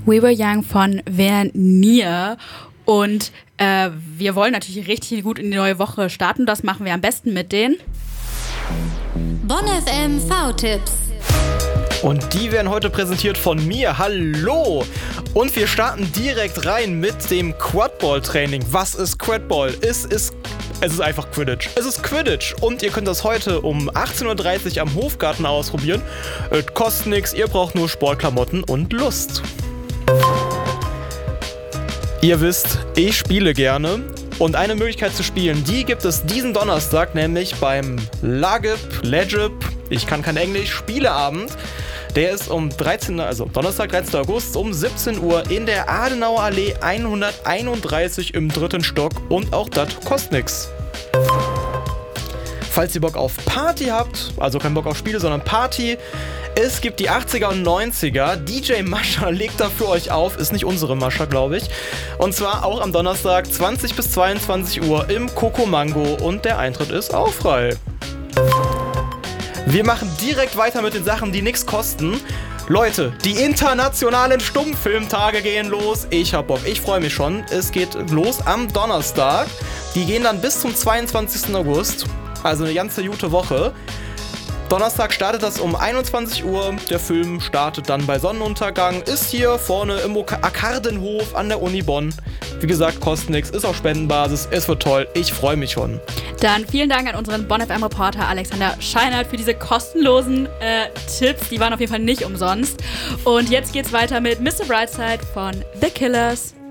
We Were Young von Vernier. Und wir wollen natürlich richtig gut in die neue Woche starten. Das machen wir am besten mit den Bonn FM V-Tipps. Und die werden heute präsentiert von mir. Hallo! Und wir starten direkt rein mit dem Quadball-Training. Was ist Quadball? Es ist einfach Quidditch. Es ist Quidditch und ihr könnt das heute um 18.30 Uhr am Hofgarten ausprobieren. Kostet nichts, ihr braucht nur Sportklamotten und Lust. Ihr wisst, ich spiele gerne und eine Möglichkeit zu spielen, die gibt es diesen Donnerstag, nämlich beim Legib, ich kann kein Englisch, Spieleabend. Der ist Donnerstag, 13. August um 17 Uhr in der Adenauer Allee 131 im 3. Stock und auch das kostet nix. Falls ihr Bock auf Party habt, also kein Bock auf Spiele, sondern Party, es gibt die 80er und 90er. DJ Mascha legt da für euch auf, ist nicht unsere Mascha, glaube ich. Und zwar auch am Donnerstag 20 bis 22 Uhr im Coco Mango und der Eintritt ist auch frei. Wir machen direkt weiter mit den Sachen, die nichts kosten. Leute, die internationalen Stummfilmtage gehen los. Ich hab Bock, ich freue mich schon. Es geht los am Donnerstag. Die gehen dann bis zum 22. August. Also eine ganze gute Woche. Donnerstag startet das um 21 Uhr. Der Film startet dann bei Sonnenuntergang. Ist hier vorne im Arkadenhof an der Uni Bonn. Wie gesagt, kostet nichts, ist auf Spendenbasis. Es wird toll, ich freue mich schon. Dann vielen Dank an unseren Bonn FM-Reporter Alexander Scheinert für diese kostenlosen Tipps. Die waren auf jeden Fall nicht umsonst. Und jetzt geht's weiter mit Mr. Brightside von The Killers.